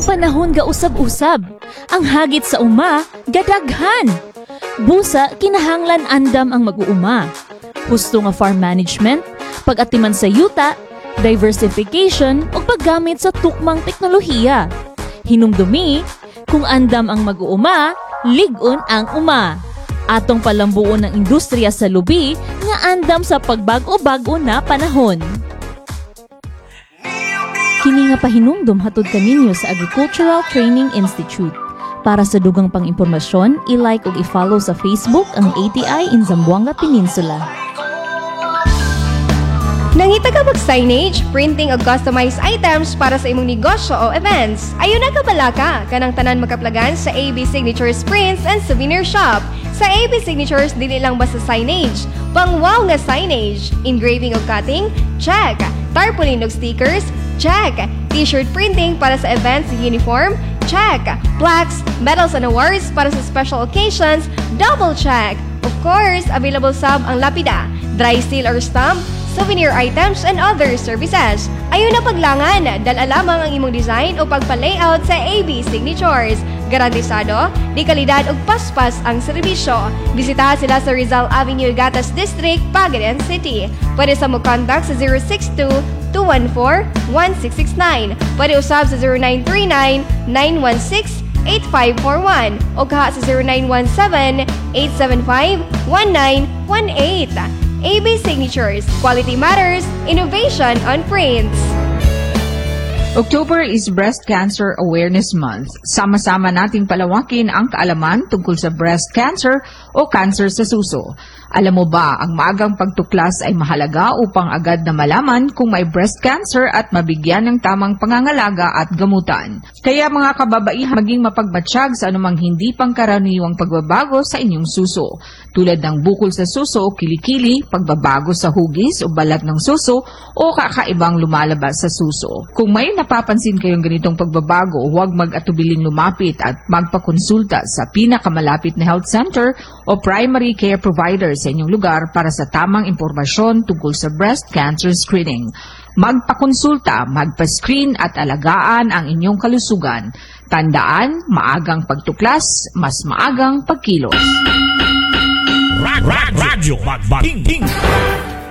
Ang panahon ga usab-usab, ang hagit sa uma, gadaghan. Busa, kinahanglan andam ang mag-uuma. Husto nga farm management, pag-atiman sa yuta, diversification o paggamit sa tukmang teknolohiya. Hinumdumi, kung andam ang mag-uuma, ligon ang uma. Atong palambuon ng industriya sa lubi nga andam sa pagbago-bago na panahon. Kini nga pahinumdum hatod kaninyo sa Agricultural Training Institute. Para sa dugang pang-impormasyon, i-like ug i-follow sa Facebook ang ATI in Zamboanga Peninsula. Nangita ka mag-signage, printing o customized items para sa imong negosyo o events? Ayun na kabalaka, kanang tanan makaplagan sa AB Signatures Prints and Souvenir Shop. Sa AB Signatures, dili lang basta signage, pang-wow nga signage, engraving o cutting, check. Tarpaulin o stickers, check. T-shirt printing para sa events and uniform, check. Plaques, medals and awards para sa special occasions, double check. Of course, available sab ang lapida, dry seal or stamp, souvenir items, and other services. Ayun na paglangan, dala lamang ang imong design o pagpa-layout sa AB Signatures. Garantisado, di kalidad o paspas ang serbisyo. Bisitahan sila sa Rizal Avenue, Gatas District, Pagadan City. Pwede sa mo-contact sa 062-214-1669. Pwede usab sa 0939-916-8541 o kaha sa 0917-875-1918. AB Signatures, quality matters, innovation on prints. October is Breast Cancer Awareness Month. Sama-sama nating palawakin ang kaalaman tungkol sa breast cancer o cancer sa suso. Alam mo ba, ang maagang pagtuklas ay mahalaga upang agad na malaman kung may breast cancer at mabigyan ng tamang pangangalaga at gamutan. Kaya mga kababaihan, maging mapagmatsyag sa anumang hindi pangkaraniwang pagbabago sa inyong suso. Tulad ng bukol sa suso o kilikili, pagbabago sa hugis o balat ng suso o kakaibang lumalabas sa suso. Kung may napapansin kayong ganitong pagbabago, huwag mag-atubiling lumapit at magpakonsulta sa pinakamalapit na health center o primary care provider sa inyong lugar para sa tamang impormasyon tungkol sa breast cancer screening. Magpakonsulta, magpa-screen at alagaan ang inyong kalusugan. Tandaan, maagang pagtuklas, mas maagang pagkilos. Radyo Magbating.